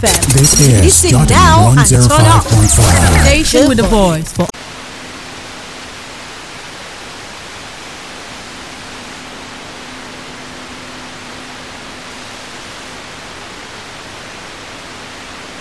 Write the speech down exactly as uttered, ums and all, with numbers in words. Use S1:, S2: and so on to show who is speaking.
S1: F M.
S2: This is
S1: Listen
S2: Jordan
S1: now and turn up.
S2: one oh five point five.
S1: Station with the boys for